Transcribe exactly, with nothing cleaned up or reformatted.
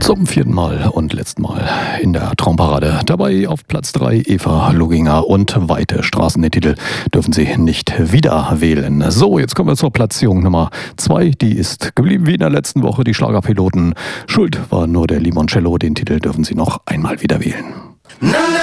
Zum vierten Mal und letzten Mal in der Traumparade. Dabei auf Platz drei Eva Loginger und Weite Straßen. Den Titel dürfen Sie nicht wieder wählen. So, jetzt kommen wir zur Platzierung Nummer zwei. Die ist geblieben wie in der letzten Woche. Die Schlagerpiloten. Schuld war nur der Limoncello. Den Titel dürfen Sie noch einmal wieder wählen.